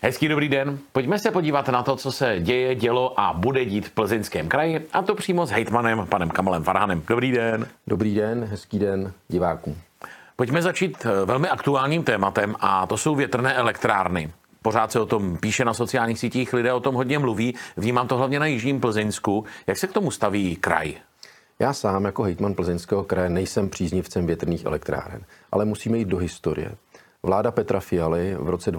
Hezký dobrý den. Pojďme se podívat na to, co se děje, dělo a bude dít v Plzeňském kraji, a to přímo s hejtmanem panem Kamalem Farhanem. Dobrý den. Dobrý den, hezký den divákům. Pojďme začít velmi aktuálním tématem, a to jsou větrné elektrárny. Pořád se o tom píše na sociálních sítích, lidé o tom hodně mluví. Vnímám to hlavně na jižním Plzeňsku. Jak se k tomu staví kraj? Já sám jako hejtman Plzeňského kraje nejsem příznivcem větrných elektráren, ale musíme jít do historie. Vláda Petra Fialy v roce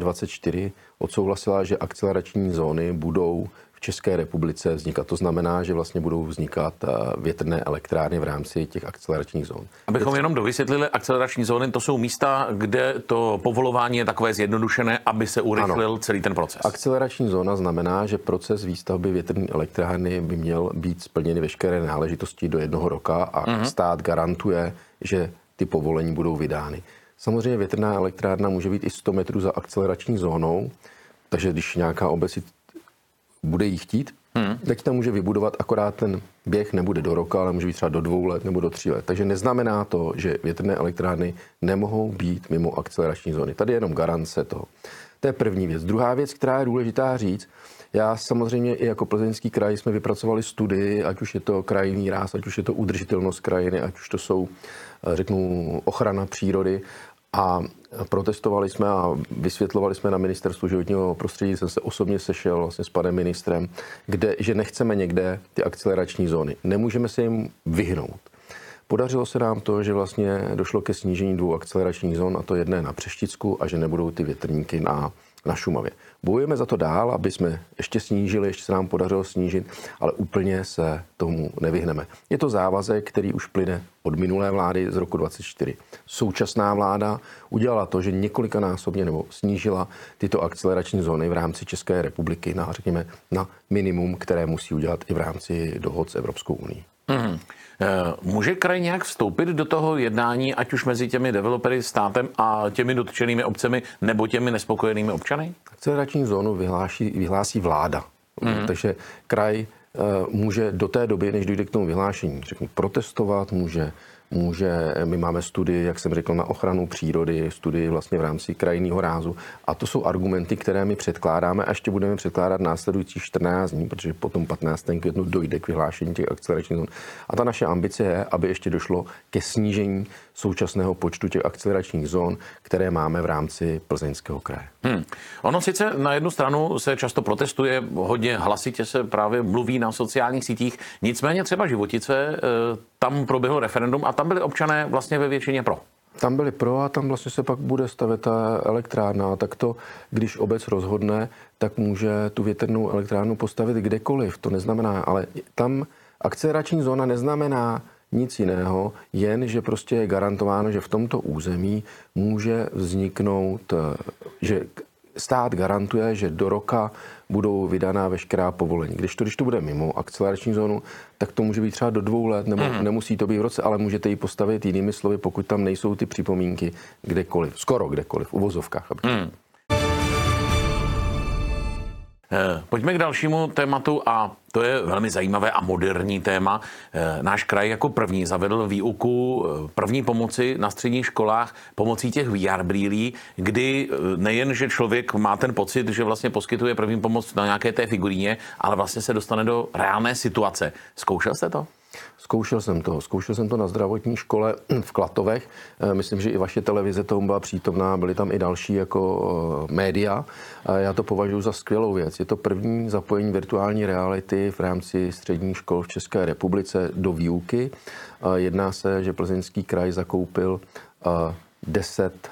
2024 odsouhlasila, že akcelerační zóny budou v České republice vznikat. To znamená, že vlastně budou vznikat větrné elektrárny v rámci těch akceleračních zón. Abychom jenom dovysvětlili, akcelerační zóny, to jsou místa, kde to povolování je takové zjednodušené, aby se urychlil celý ten proces. Akcelerační zóna znamená, že proces výstavby větrné elektrárny by měl být splněny veškeré náležitosti do 1 roka a stát garantuje, že ty povolení budou vydány. Samozřejmě větrná elektrárna může být i 100 metrů za akcelerační zónou, takže když nějaká obec bude jí chtít, tak tam může vybudovat, akorát ten běh nebude do roka, ale může být třeba do 2 let nebo do 3 let. Takže neznamená to, že větrné elektrárny nemohou být mimo akcelerační zóny. Tady je jenom garance toho. To je první věc. Druhá věc, která je důležitá říct, já samozřejmě i jako Plzeňský kraj jsme vypracovali studii, ať už je to krajinný ráz, ať už je to udržitelnost krajiny, ať už to jsou, řeknu, ochrana přírody. A protestovali jsme a vysvětlovali jsme na Ministerstvu životního prostředí, jsem se osobně sešel vlastně s panem ministrem, že nechceme někde ty akcelerační zóny. Nemůžeme se jim vyhnout. Podařilo se nám to, že vlastně došlo ke snížení 2 akceleračních zón, a to jedné na Přešticku, a že nebudou ty větrníky na Šumavě. Bojujeme za to dál, aby jsme ještě snížili, ještě se nám podařilo snížit, ale úplně se tomu nevyhneme. Je to závazek, který už plyne od minulé vlády z roku 2024. Současná vláda udělala to, že několikanásobně nebo snížila tyto akcelerační zóny v rámci České republiky na, řekněme, na minimum, které musí udělat i v rámci dohod s Evropskou unií. Může kraj nějak vstoupit do toho jednání, ať už mezi těmi developery, státem a těmi dotčenými obcemi nebo těmi nespokojenými občany? Akcelerační zónu vyhlásí vláda. Takže kraj může do té doby, než dojde k tomu vyhlášení, řeknu, protestovat, my máme studii, jak jsem řekl, na ochranu přírody, studii vlastně v rámci krajinného rázu, a to jsou argumenty, které my předkládáme a ještě budeme předkládat následující 14 dní, protože potom 15. květnu dojde k vyhlášení těch akceleračních zón. A ta naše ambice je, aby ještě došlo ke snížení současného počtu těch akceleračních zón, které máme v rámci Plzeňského kraje. Ono sice na jednu stranu se často protestuje, hodně hlasitě se právě mluví na sociálních sítích, nicméně třeba Životice, tam proběhlo referendum a tam byli občané vlastně ve většině pro. Tam byli pro a tam vlastně se pak bude stavět ta elektrárna. Tak to, když obec rozhodne, tak může tu větrnou elektrárnu postavit kdekoliv. To neznamená, ale tam akcelerační zóna neznamená nic jiného, jen že prostě je garantováno, že v tomto území může vzniknout, že stát garantuje, že do roka budou vydaná veškerá povolení. Když to bude mimo akcelerační zónu, tak to může být třeba do 2 let, nebo nemusí to být v roce, ale můžete ji postavit jinými slovy, pokud tam nejsou ty připomínky kdekoliv, skoro kdekoliv, v uvozovkách. Pojďme k dalšímu tématu, a to je velmi zajímavé a moderní téma. Náš kraj jako první zavedl výuku první pomoci na středních školách pomocí těch VR brýlí, kdy nejen, že člověk má ten pocit, že vlastně poskytuje první pomoc na nějaké té figuríně, ale vlastně se dostane do reálné situace. Zkoušel jste to? Zkoušel jsem to na zdravotní škole v Klatovech. Myslím, že i vaše televize tomu byla přítomná, byly tam i další jako média. Já to považuji za skvělou věc. Je to první zapojení virtuální reality v rámci středních škol v České republice do výuky. Jedná se, že Plzeňský kraj zakoupil 10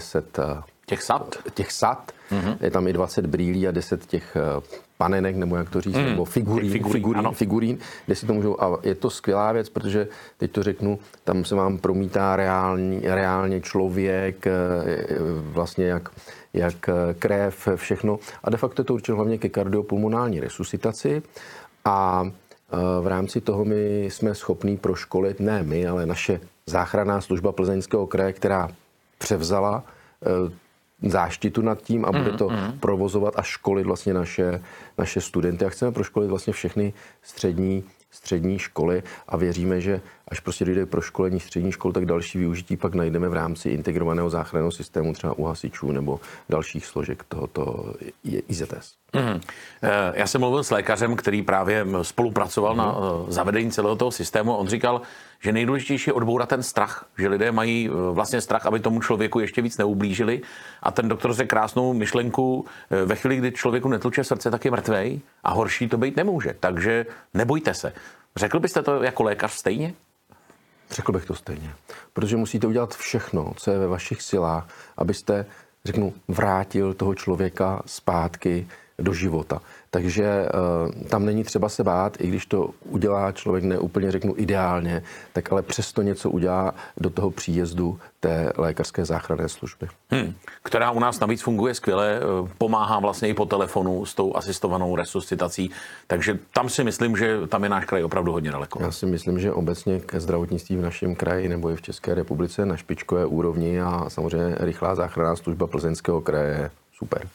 těch sad. Je tam i 20 brýlí a 10 těch panenek, nebo jak to říct, nebo figurín, kde si to můžou, a je to skvělá věc, protože teď to řeknu, tam se vám promítá reálně člověk, vlastně jak krev, všechno, a de facto je to určeno hlavně ke kardiopulmonální resuscitaci, a v rámci toho my jsme schopní proškolit, ne my, ale naše záchranná služba Plzeňského kraje, která převzala záštitu nad tím a bude to provozovat a školit vlastně naše studenty. A chceme proškolit vlastně všechny střední školy a věříme, že až prostě dojde pro školení střední škol, tak další využití pak najdeme v rámci integrovaného záchranného systému třeba u hasičů nebo dalších složek tohoto IZS. Já jsem mluvil s lékařem, který právě spolupracoval na zavedení celého toho systému. On říkal, že nejdůležitější je odbourat ten strach, že lidé mají vlastně strach, aby tomu člověku ještě víc neublížili. A ten doktor řekl krásnou myšlenku, ve chvíli, kdy člověku netluče srdce, tak je mrtvej a horší to být nemůže. Takže nebojte se. Řekl byste to jako lékař stejně? Řekl bych to stejně, protože musíte udělat všechno, co je ve vašich silách, abyste, vrátil toho člověka zpátky do života. Takže tam není třeba se bát, i když to udělá člověk neúplně ideálně, tak ale přesto něco udělá do toho příjezdu té lékařské záchranné služby. Která u nás navíc funguje skvěle, pomáhá vlastně i po telefonu s tou asistovanou resuscitací, takže tam si myslím, že tam je náš kraj opravdu hodně daleko. Já si myslím, že obecně ke zdravotnictví v našem kraji nebo i v České republice na špičkové úrovni a samozřejmě rychlá záchranná služba Plzeňského kraje je super.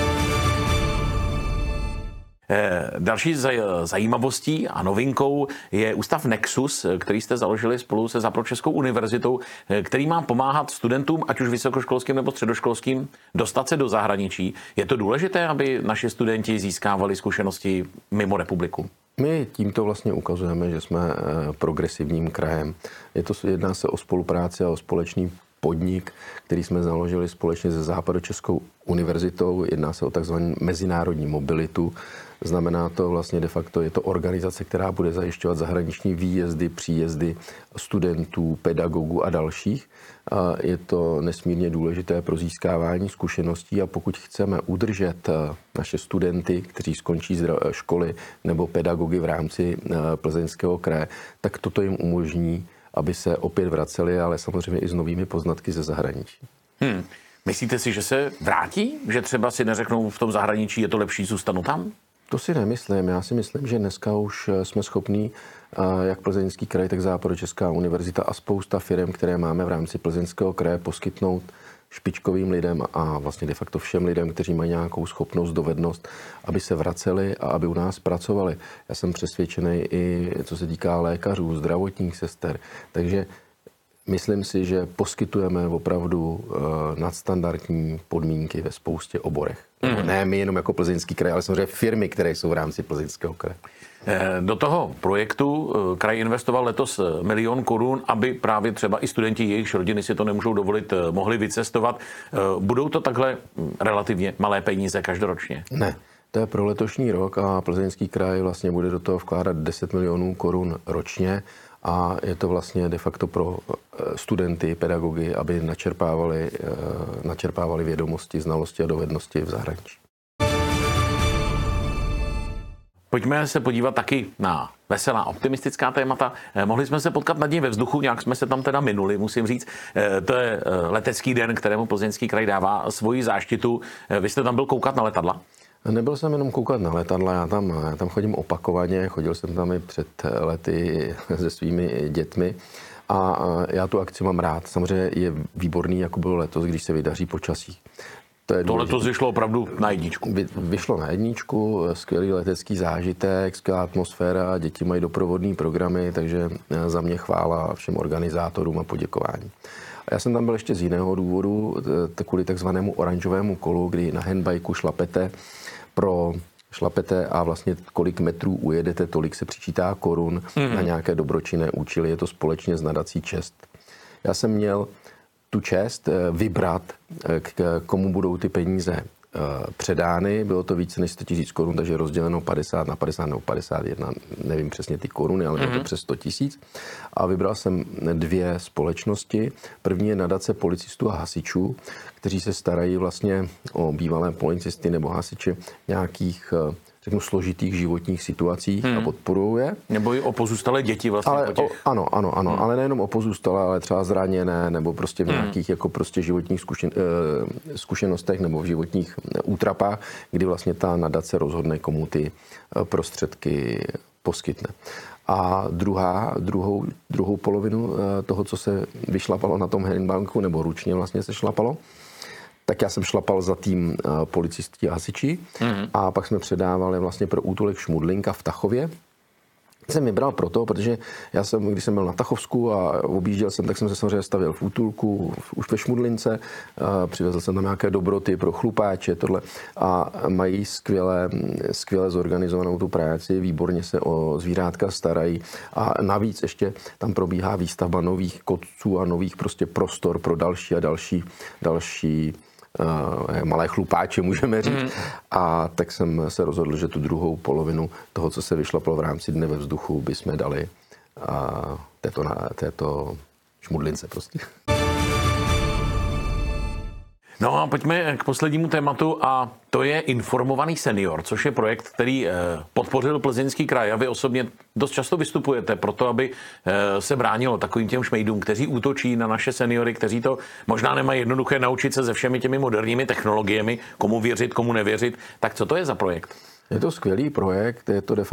Další zajímavostí a novinkou je ústav Nexus, který jste založili spolu se Západočeskou univerzitou, který má pomáhat studentům, ať už vysokoškolským nebo středoškolským, dostat se do zahraničí. Je to důležité, aby naši studenti získávali zkušenosti mimo republiku? My tímto vlastně ukazujeme, že jsme progresivním krajem. Jedná se o spolupráci a o společný podnik, který jsme založili společně se Západočeskou univerzitou. Jedná se o takzvanou mezinárodní mobilitu. Znamená to vlastně de facto, je to organizace, která bude zajišťovat zahraniční výjezdy, příjezdy studentů, pedagogů a dalších. Je to nesmírně důležité pro získávání zkušeností a pokud chceme udržet naše studenty, kteří skončí školy nebo pedagogy v rámci Plzeňského kraje, tak toto jim umožní, aby se opět vraceli, ale samozřejmě i s novými poznatky ze zahraničí. Myslíte si, že se vrátí? Že třeba si neřeknou v tom zahraničí, je to lepší, zůstanu tam? To si nemyslím. Já si myslím, že dneska už jsme schopní, jak Plzeňský kraj, tak Západočeská univerzita a spousta firm, které máme v rámci Plzeňského kraje, poskytnout špičkovým lidem a vlastně de facto všem lidem, kteří mají nějakou schopnost, dovednost, aby se vraceli a aby u nás pracovali. Já jsem přesvědčený i co se týká lékařů, zdravotních sester. Takže myslím si, že poskytujeme opravdu nadstandardní podmínky ve spoustě oborech. Ne my jenom jako Plzeňský kraj, ale samozřejmě firmy, které jsou v rámci Plzeňského kraje. Do toho projektu kraj investoval letos 1 000 000 korun, aby právě třeba i studenti, jejichž rodiny si to nemůžou dovolit, mohli vycestovat. Budou to takhle relativně malé peníze každoročně? Ne. To je pro letošní rok a Plzeňský kraj vlastně bude do toho vkládat 10 milionů korun ročně a je to vlastně de facto pro studenty, pedagogy, aby načerpávali vědomosti, znalosti a dovednosti v zahraničí. Pojďme se podívat taky na veselá, optimistická témata. Mohli jsme se potkat nad ním ve vzduchu, nějak jsme se tam teda minuli, musím říct. To je letecký den, kterému Plzeňský kraj dává svoji záštitu. Vy jste tam byl koukat na letadla? Nebyl jsem jenom koukat na letadla, já tam chodím opakovaně, chodil jsem tam i před lety se svými dětmi a já tu akci mám rád. Samozřejmě je výborný, jako bylo letos, když se vydaří počasí. To letos vyšlo opravdu na jedničku. Vyšlo na jedničku, skvělý letecký zážitek, skvělá atmosféra, děti mají doprovodné programy, takže za mě chvála všem organizátorům a poděkování. A já jsem tam byl ještě z jiného důvodu, kvůli takzvanému oranžovému kolu, kdy na handbajku šlapete a vlastně kolik metrů ujedete, tolik se přičítá korun na nějaké dobročinné účely. Je to společně s nadací Čest. Já jsem měl tu čest vybrat, k komu budou ty peníze předány. Bylo to více než 100 000 korun, takže rozděleno 50 na 50 nebo 51, nevím přesně ty koruny, ale bylo to přes 100 000. A vybral jsem 2 společnosti. První je nadace policistů a hasičů, kteří se starají vlastně o bývalé policisty nebo hasiče nějakých složitých životních situacích a podporují je. Nebo i o pozůstalé děti vlastně. Ano, ale nejenom o pozůstalé, ale třeba zraněné, nebo prostě v nějakých jako prostě životních zkušenostech nebo v životních útrapách, kdy vlastně ta nadace rozhodne, komu ty prostředky poskytne. A druhou polovinu toho, co se vyšlapalo na tom handbanku, nebo ručně vlastně se šlapalo, tak já jsem šlapal za tým policisti a hasiči a pak jsme předávali vlastně pro útulek Šmudlinka v Tachově, Jsem vybral proto, protože když jsem byl na Tachovsku a objížděl jsem, tak jsem se samozřejmě stavil v útulku, už ve Šmudlince, přivezl jsem tam nějaké dobroty pro chlupáče, tohle a mají skvěle zorganizovanou tu práci, výborně se o zvířátka starají a navíc ještě tam probíhá výstavba nových kotců a nových prostě prostor pro další a další malé chlupáče, můžeme říct. A tak jsem se rozhodl, že tu druhou polovinu toho, co se vyšlapalo v rámci Dne ve vzduchu, bychom dali této Šmudlince prostě. No a pojďme k poslednímu tématu a to je Informovaný senior, což je projekt, který podpořil Plzeňský kraj a vy osobně dost často vystupujete pro to, aby se bránilo takovým těm šmejdům, kteří útočí na naše seniory, kteří to možná nemají jednoduché naučit se se všemi těmi moderními technologiemi, komu věřit, komu nevěřit. Tak co to je za projekt? Je to skvělý projekt, je to de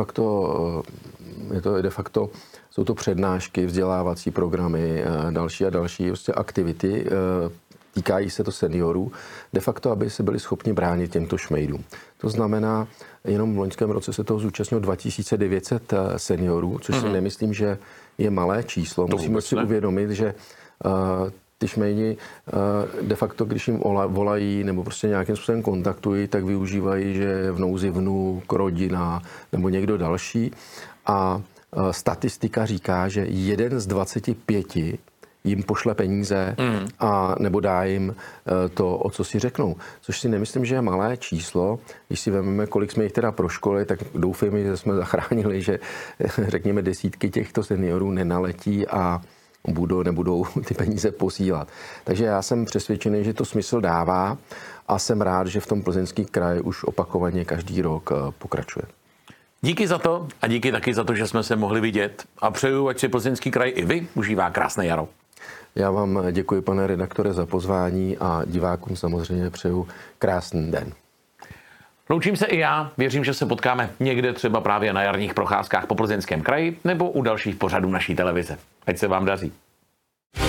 facto jsou to přednášky, vzdělávací programy, další a další prostě aktivity, týkají se to seniorů, de facto, aby se byli schopni bránit těmto šmejdům. To znamená, jenom v loňském roce se toho zúčastnilo 2900 seniorů, což si nemyslím, že je malé číslo. Musíme si uvědomit, že ty šmejdi de facto, když jim volají nebo prostě nějakým způsobem kontaktují, tak využívají, že je v nouzi vnuk, rodina nebo někdo další. A statistika říká, že 1 z 25 jim pošle peníze a nebo dá jim to, o co si řeknou. Což si nemyslím, že je malé číslo. Když si vezmeme, kolik jsme jich teda proškolili, tak doufejme, že jsme zachránili, že řekněme desítky těchto seniorů nenaletí a nebudou ty peníze posílat. Takže já jsem přesvědčený, že to smysl dává a jsem rád, že v tom Plzeňský kraj už opakovaně každý rok pokračuje. Díky za to a díky taky za to, že jsme se mohli vidět a přeju, ať si Plzeňský kraj i vy užívá krásné jaro. Já vám děkuji, pane redaktore, za pozvání a divákům samozřejmě přeju krásný den. Loučím se i já, věřím, že se potkáme někde třeba právě na jarních procházkách po Plzeňském kraji nebo u dalších pořadů naší televize. Ať se vám daří.